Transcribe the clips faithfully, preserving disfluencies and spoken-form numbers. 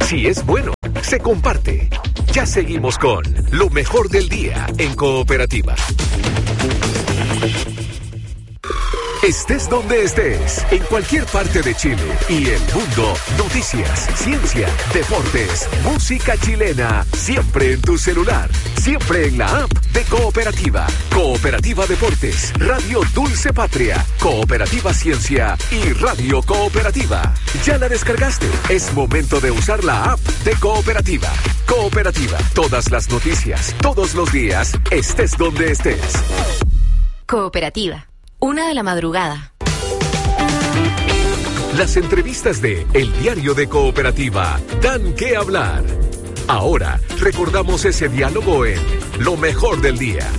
Si es bueno, se comparte. Ya seguimos con lo mejor del día en Cooperativa. Estés donde estés, en cualquier parte de Chile y el mundo, noticias, ciencia, deportes, música chilena, siempre en tu celular, siempre en la app de Cooperativa. Cooperativa Deportes, Radio Dulce Patria, Cooperativa Ciencia y Radio Cooperativa. ¿Ya la descargaste? Es momento de usar la app de Cooperativa. Cooperativa, todas las noticias, todos los días, estés donde estés. Cooperativa. Una de la madrugada. Las entrevistas de El Diario de Cooperativa dan que hablar. Ahora recordamos ese diálogo en Lo Mejor del Día.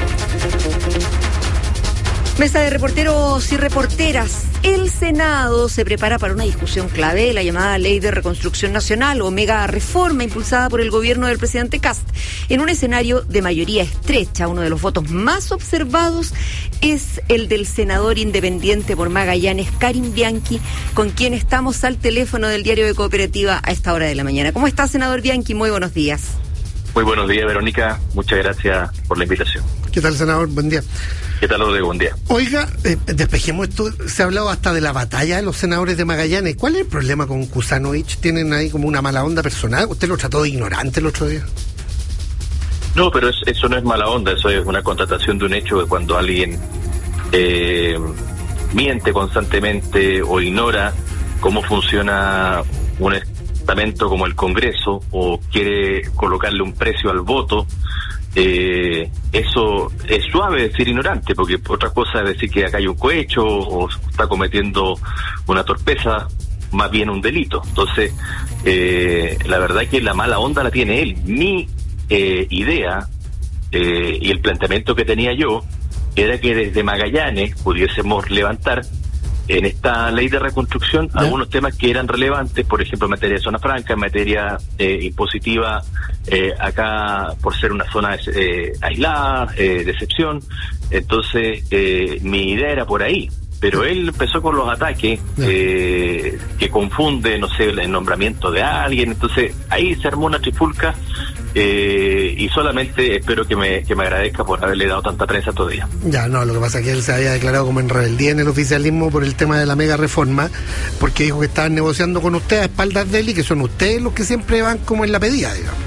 Mesa de reporteros y reporteras. El Senado se prepara para una discusión clave, la llamada Ley de Reconstrucción Nacional o mega reforma impulsada por el gobierno del presidente Kast. En un escenario de mayoría estrecha, uno de los votos más observados es el del senador independiente por Magallanes, Karim Bianchi, con quien estamos al teléfono del Diario de Cooperativa a esta hora de la mañana. ¿Cómo está, senador Bianchi? Muy buenos días. Muy buenos días, Verónica. Muchas gracias por la invitación. ¿Qué tal, senador? Buen día. ¿Qué tal, Rodrigo? Buen día. Oiga, eh, despejemos esto. Se ha hablado hasta de la batalla de los senadores de Magallanes. ¿Cuál es el problema con Kuzanovich? ¿Tienen ahí como una mala onda personal? ¿Usted lo trató de ignorante el otro día? No, pero es, eso no es mala onda. Eso es una constatación de un hecho que cuando alguien eh, miente constantemente o ignora cómo funciona un estamento como el Congreso o quiere colocarle un precio al voto, Eh, eso es suave decir ignorante, porque otra cosa es decir que acá hay un cohecho o está cometiendo una torpeza, más bien un delito. Entonces, eh, la verdad es que la mala onda la tiene él. Mi eh, idea eh, y el planteamiento que tenía yo era que desde Magallanes pudiésemos levantar en esta ley de reconstrucción ¿Ya? algunos temas que eran relevantes, por ejemplo en materia de zona franca, en materia eh, impositiva, eh, acá por ser una zona eh, aislada, eh, de excepción. Entonces eh, mi idea era por ahí, pero él empezó con los ataques eh, que confunde, no sé, el nombramiento de alguien. Entonces ahí se armó una trifulca. Eh, y solamente espero que me, que me agradezca por haberle dado tanta prensa todavía. Ya, no, lo que pasa es que él se había declarado como en rebeldía en el oficialismo por el tema de la mega reforma, porque dijo que estaban negociando con usted a espaldas de él y que son ustedes los que siempre van como en la pedida, digamos.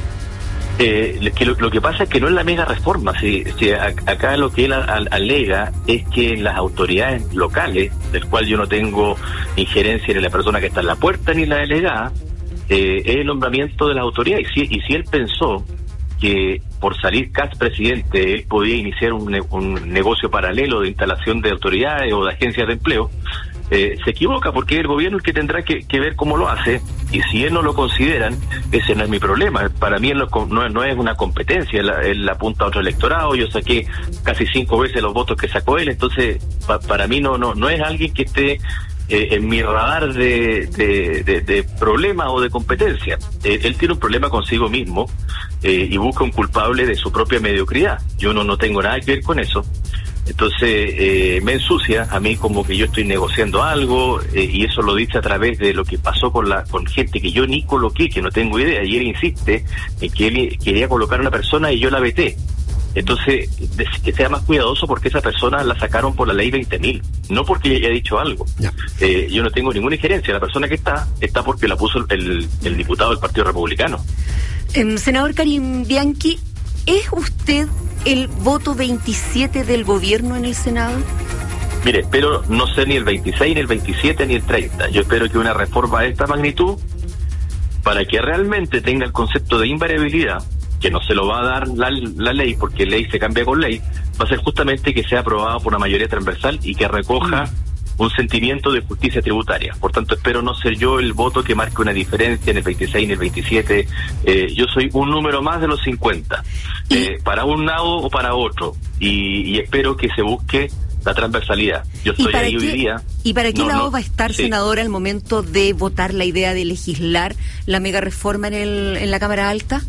Eh, que lo, lo que pasa es que no es la mega reforma. Si, si a, acá lo que él a, a, alega es que las autoridades locales, del cual yo no tengo injerencia ni la persona que está en la puerta ni la delegada, Eh, es el nombramiento de las autoridades. Y si, y si él pensó que por salir Kast presidente él podía iniciar un, ne- un negocio paralelo de instalación de autoridades o de agencias de empleo, eh, se equivoca, porque es el gobierno el que tendrá que, que ver cómo lo hace, y si él no lo consideran, ese no es mi problema. Para mí no, no, no es una competencia, él, él apunta a otro electorado, yo saqué casi cinco veces los votos que sacó él, entonces pa, para mí no, no, no es alguien que esté Eh, en mi radar de, de, de, de problema o de competencia. Eh, él tiene un problema consigo mismo eh, y busca un culpable de su propia mediocridad. Yo no, no tengo nada que ver con eso. Entonces eh, me ensucia a mí como que yo estoy negociando algo, eh, y eso lo dice a través de lo que pasó con la con gente que yo ni coloqué, que no tengo idea, y él insiste en que él quería colocar a una persona y yo la veté. Entonces, que sea más cuidadoso, porque esa persona la sacaron por la ley veinte mil, no porque ella haya dicho algo. Yeah. Eh, yo no tengo ninguna injerencia. La persona que está, está porque la puso el, el diputado del Partido Republicano. Eh, senador Karim Bianchi, ¿es usted el voto veintisiete del gobierno en el Senado? Mire, espero no ser ni el veintiséis, ni el veintisiete, ni el treinta. Yo espero que una reforma de esta magnitud, para que realmente tenga el concepto de invariabilidad, que no se lo va a dar la, la ley, porque ley se cambia con ley, va a ser justamente que sea aprobado por una mayoría transversal y que recoja un sentimiento de justicia tributaria. Por tanto, espero no ser yo el voto que marque una diferencia en el veintiséis, en el veintisiete. Eh, yo soy un número más de los cincuenta, eh, para un lado o para otro, y, y espero que se busque la transversalidad. Yo estoy ahí hoy día. ¿Y para qué no, lado no, va a estar, sí. senador, al momento de votar la idea de legislar la mega reforma en, el, en la Cámara Alta?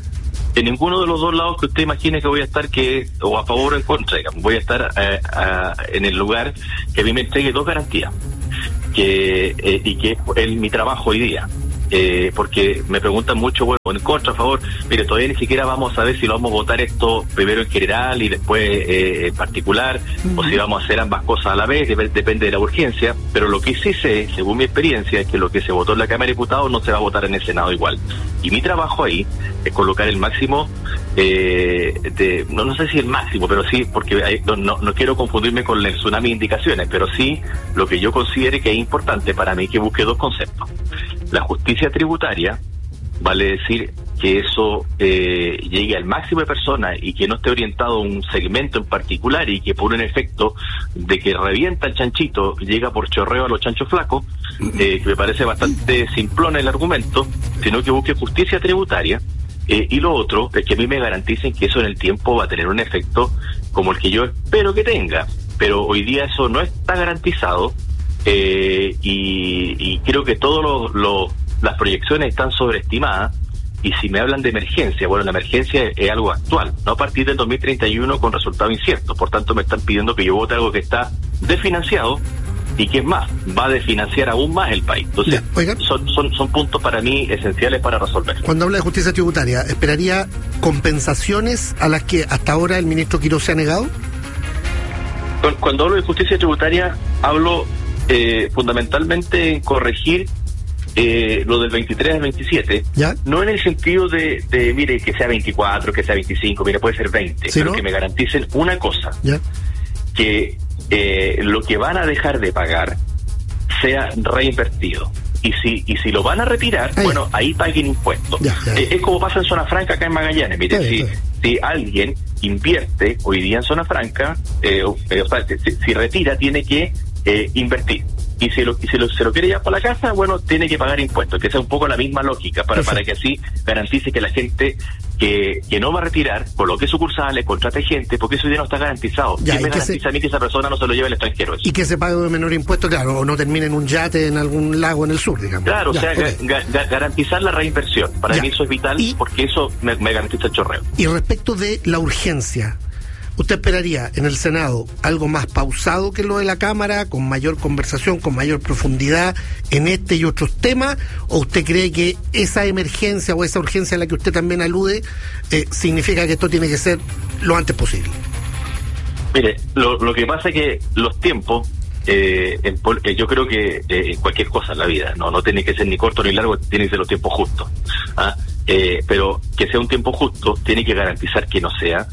En ninguno de los dos lados que usted imagine que voy a estar, que o a favor o en contra, digamos. Voy a estar eh, a, en el lugar que a mí me entregue dos garantías, que eh, y que es mi trabajo hoy día. eh, porque me preguntan mucho, bueno, en contra, a favor, mire, todavía ni siquiera vamos a ver si lo vamos a votar esto primero en general y después eh, en particular, uh-huh. o si vamos a hacer ambas cosas a la vez, dep- depende de la urgencia, pero lo que sí sé, según mi experiencia, es que lo que se votó en la Cámara de Diputados no se va a votar en el Senado igual. Y mi trabajo ahí es colocar el máximo, eh, de no, no sé si el máximo, pero sí, porque hay, no, no, no quiero confundirme con el tsunami de indicaciones, pero sí lo que yo considere que es importante para mí, que busque dos conceptos. La justicia tributaria, vale decir que eso eh, llegue al máximo de personas y que no esté orientado a un segmento en particular y que por un efecto de que revienta el chanchito, llega por chorreo a los chanchos flacos, eh, que me parece bastante simplón el argumento, sino que busque justicia tributaria. Eh, y lo otro es que a mí me garanticen que eso en el tiempo va a tener un efecto como el que yo espero que tenga, pero hoy día eso no está garantizado, eh, y, y creo que todas los, los, las proyecciones están sobreestimadas. Y si me hablan de emergencia, bueno, la emergencia es, es algo actual, no a partir del dos mil treinta y uno con resultados inciertos. Por tanto, me están pidiendo que yo vote algo que está desfinanciado y que es más, va a desfinanciar aún más el país. Entonces, ya, son, son, son puntos para mí esenciales para resolver. Cuando habla de justicia tributaria, ¿esperaría compensaciones a las que hasta ahora el ministro Quirós se ha negado? Cuando hablo de justicia tributaria, hablo eh, fundamentalmente en corregir Eh, lo del veintitrés al veintisiete, ¿ya? No en el sentido de, de, mire, que sea veinticuatro, que sea veinticinco, mire, puede ser veinte, ¿sí, pero no? Que me garanticen una cosa, ¿ya? Que eh, lo que van a dejar de pagar sea reinvertido. Y si y si lo van a retirar, ah, bueno, ya. Ahí paguen impuestos. Ya, ya. Eh, es como pasa en Zona Franca acá en Magallanes. Mire, ya, si, ya. si alguien invierte hoy día en Zona Franca, eh, eh, o sea, si, si retira, tiene que eh, invertir. Y si, lo, y si lo, se lo quiere llevar para la casa, bueno, tiene que pagar impuestos, que sea un poco la misma lógica, para, para que así garantice que la gente que, que no va a retirar, coloque sucursales, contrate gente, porque eso ya no está garantizado. Ya, ¿quién me garantiza se... a mí que esa persona no se lo lleve al extranjero? Eso? Y que se pague un menor impuesto, claro, o no termine en un yate en algún lago en el sur, digamos. Claro, ya, o sea, okay. ga, ga, garantizar la reinversión. Para ya. mí eso es vital, y, porque eso me, me garantiza el chorreo. Y respecto de la urgencia, ¿usted esperaría en el Senado algo más pausado que lo de la Cámara, con mayor conversación, con mayor profundidad en este y otros temas? ¿O usted cree que esa emergencia o esa urgencia a la que usted también alude eh, significa que esto tiene que ser lo antes posible? Mire, lo, lo que pasa es que los tiempos, eh, en, eh, yo creo que eh, en cualquier cosa en la vida, no no tiene que ser ni corto ni largo, tiene que ser los tiempos justos. ¿ah? Eh, pero que sea un tiempo justo, tiene que garantizar que no sea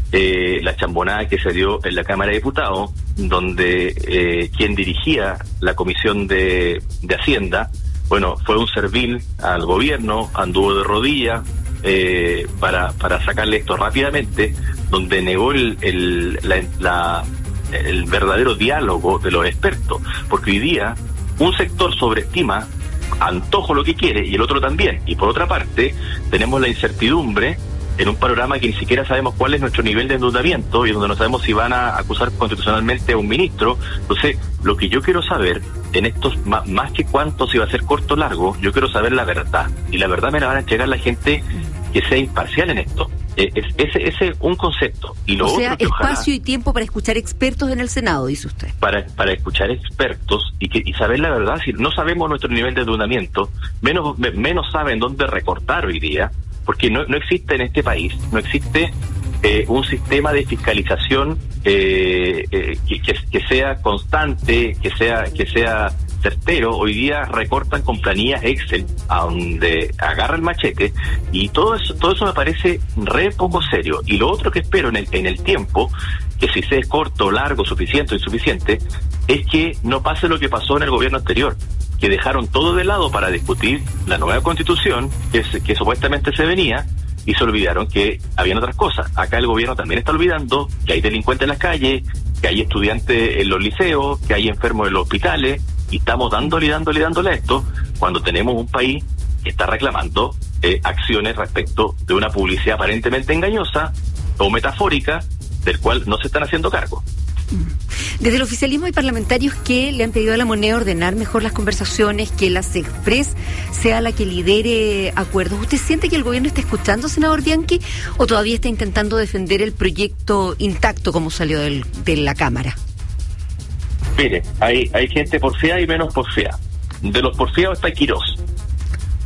Eh, la chambonada que se dio en la Cámara de Diputados, donde eh, quien dirigía la Comisión de, de Hacienda, bueno, fue un servil al gobierno, anduvo de rodillas eh, para, para sacarle esto rápidamente, donde negó el, el, la, la, el verdadero diálogo de los expertos, porque hoy día un sector sobreestima, antojo lo que quiere, y el otro también, y por otra parte tenemos la incertidumbre en un panorama que ni siquiera sabemos cuál es nuestro nivel de endeudamiento y donde no sabemos si van a acusar constitucionalmente a un ministro. Entonces, lo que yo quiero saber en estos, más, más que cuánto, si va a ser corto o largo, yo quiero saber la verdad. Y la verdad me la van a entregar la gente que sea imparcial en esto. Eh, es, ese es ese un concepto. Y lo o sea, otro que espacio ojalá, y tiempo para escuchar expertos en el Senado, dice usted. Para para escuchar expertos y que y saber la verdad. Si no sabemos nuestro nivel de endeudamiento, menos, menos saben dónde recortar hoy día, porque no, no existe en este país, no existe eh, un sistema de fiscalización eh, eh, que, que, que sea constante, que sea que sea certero. Hoy día recortan con planillas Excel, a donde agarra el machete, y todo eso, todo eso me parece re poco serio. Y lo otro que espero en el, en el tiempo, que si sea corto, largo, suficiente o insuficiente, es que no pase lo que pasó en el gobierno anterior, que dejaron todo de lado para discutir la nueva constitución que, que supuestamente se venía, y se olvidaron que habían otras cosas. Acá el gobierno también está olvidando que hay delincuentes en las calles, que hay estudiantes en los liceos, que hay enfermos en los hospitales, y estamos dándole y dándole y dándole a esto cuando tenemos un país que está reclamando eh, acciones respecto de una publicidad aparentemente engañosa o metafórica, del cual no se están haciendo cargo. Desde el oficialismo hay parlamentarios que le han pedido a la moneda ordenar mejor las conversaciones, que la SECPRES sea la que lidere acuerdos. ¿Usted siente que el gobierno está escuchando, senador Bianchi, o todavía está intentando defender el proyecto intacto como salió del, de la Cámara? Mire, hay, hay gente porfiada y menos porfiada. De los porfiados está Quirós.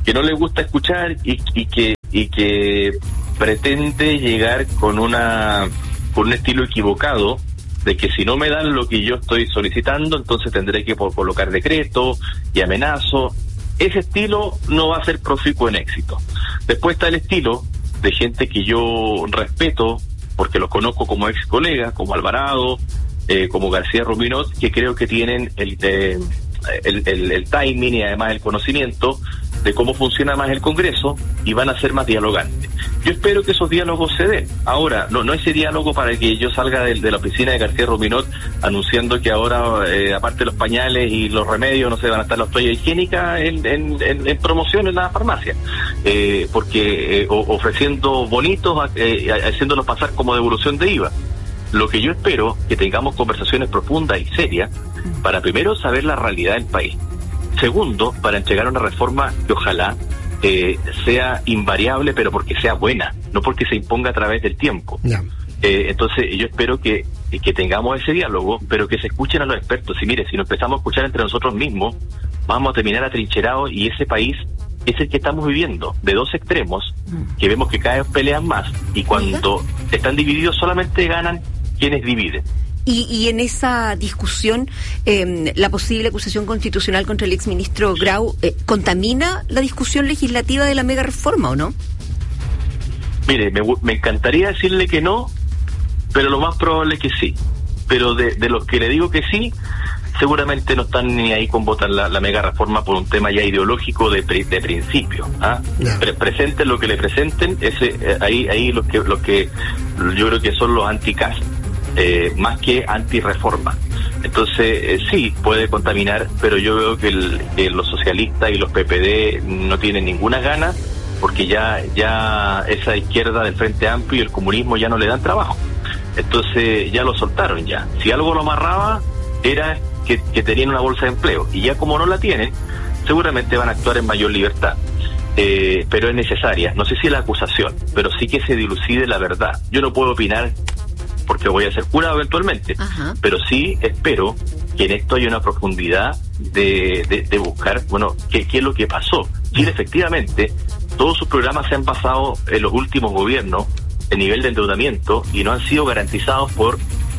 que no le gusta escuchar y, y que y que pretende llegar con una con un estilo equivocado de que si no me dan lo que yo estoy solicitando, entonces tendré que colocar decreto y amenazo. Ese estilo no va a ser proficuo en éxito. Después está el estilo de gente que yo respeto, porque los conozco como ex colegas, como Alvarado, eh, como García Ruminot, que creo que tienen el, eh, el, el, el timing y además el conocimiento de cómo funciona más el Congreso y van a ser más dialogantes. Yo espero que esos diálogos se den. Ahora, no no ese diálogo para que yo salga de, de la oficina de García Ruminot anunciando que ahora, eh, aparte de los pañales y los remedios, no se van a estar las toallas higiénicas en, en, en, en promoción en la farmacia. Eh, porque eh, ofreciendo bonitos, eh, haciéndonos pasar como devolución de I V A. Lo que yo espero, que tengamos conversaciones profundas y serias para primero saber la realidad del país. Segundo, para entregar una reforma que ojalá eh, sea invariable, pero porque sea buena, no porque se imponga a través del tiempo. Yeah. Eh, entonces, yo espero que, que tengamos ese diálogo, pero que se escuchen a los expertos. Y mire, si nos empezamos a escuchar entre nosotros mismos, vamos a terminar atrincherados y ese país es el que estamos viviendo, de dos extremos, que vemos que cada vez pelean más y cuando están divididos solamente ganan quienes dividen. Y, y en esa discusión, eh, la posible acusación constitucional contra el exministro Grau, eh, ¿contamina la discusión legislativa de la mega reforma o no? Mire, me, me encantaría decirle que no, pero lo más probable es que sí. Pero de, de los que le digo que sí, seguramente no están ni ahí con votar la, la mega reforma por un tema ya ideológico de, de principio. ¿ah? No. Pre presenten lo que le presenten, ese eh, ahí ahí los que los que yo creo que son los anti-Cast. Eh, más que anti-reforma. Entonces, eh, sí, puede contaminar, pero yo veo que, el, que los socialistas y los P P D no tienen ninguna gana, porque ya ya esa izquierda del Frente Amplio y el comunismo ya no le dan trabajo. Entonces, ya lo soltaron ya. Si algo lo amarraba, era que, que tenían una bolsa de empleo, y ya como no la tienen, seguramente van a actuar en mayor libertad. Eh, pero es necesaria, no sé si la acusación, pero sí que se dilucide la verdad. Yo no puedo opinar porque voy a ser jurado eventualmente. Ajá. Pero sí espero que en esto haya una profundidad de, de, de buscar, bueno, qué, qué es lo que pasó. Chile, efectivamente, todos sus programas se han basado en los últimos gobiernos, el nivel de endeudamiento, y no han sido garantizados por,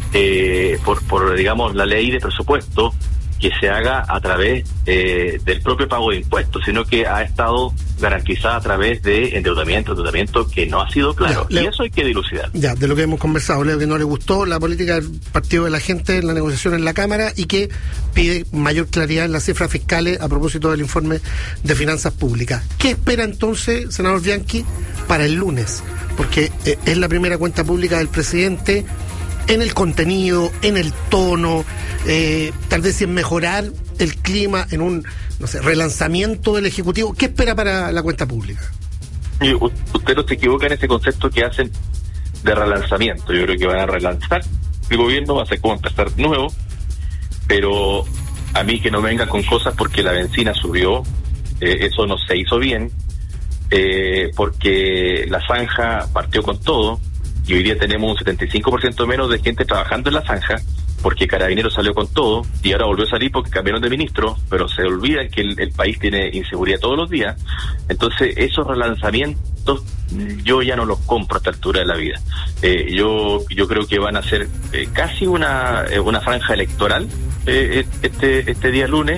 eh, por, por digamos, la ley de presupuesto que se haga a través eh, del propio pago de impuestos, sino que ha estado garantizada a través de endeudamiento, endeudamiento que no ha sido claro. Ya, Leo, y eso hay que dilucidar. Ya, de lo que hemos conversado, Leo, que no le gustó la política del Partido de la Gente en la negociación en la Cámara y que pide mayor claridad en las cifras fiscales a propósito del informe de finanzas públicas. ¿Qué espera entonces, senador Bianchi, para el lunes? Porque eh, es la primera cuenta pública del presidente. En el contenido, en el tono, eh, tal vez en mejorar el clima, en un, no sé, relanzamiento del Ejecutivo. ¿Qué espera para la cuenta pública? Y usted no se equivoca en ese concepto que hacen de relanzamiento. Yo creo que van a relanzar el gobierno, va a ser como empezar nuevo, pero a mí que no venga con cosas porque la benzina subió, eh, eso no se hizo bien, eh, porque la zanja partió con todo, y hoy día tenemos un setenta y cinco por ciento menos de gente trabajando en la zanja, porque Carabineros salió con todo, y ahora volvió a salir porque cambiaron de ministro, pero se olvidan que el, el país tiene inseguridad todos los días. Entonces, esos relanzamientos yo ya no los compro a esta altura de la vida. Eh, yo yo creo que van a ser eh, casi una, eh, una franja electoral eh, este, este día lunes,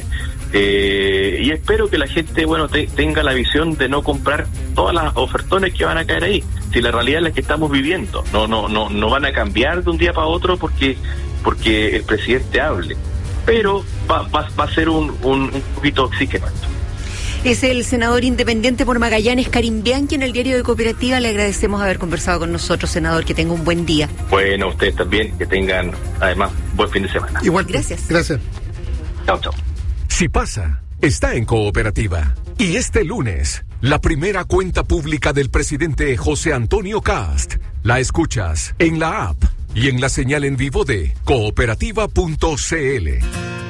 Eh, y espero que la gente, bueno, te, tenga la visión de no comprar todas las ofertones que van a caer ahí. Si la realidad es la que estamos viviendo, no no no no van a cambiar de un día para otro porque porque el presidente hable, pero va, va, va a ser un, un, un poquito oxígeno. Es el senador independiente por Magallanes, Karim Bianchi, en el Diario de Cooperativa. Le agradecemos haber conversado con nosotros, senador. Que tenga un buen día. Bueno, ustedes también, que tengan además buen fin de semana. Igual. Gracias. Gracias. Chao, chao. Si pasa, está en Cooperativa. Y este lunes, la primera cuenta pública del presidente José Antonio Cast la escuchas en la app y en la señal en vivo de cooperativa punto c l.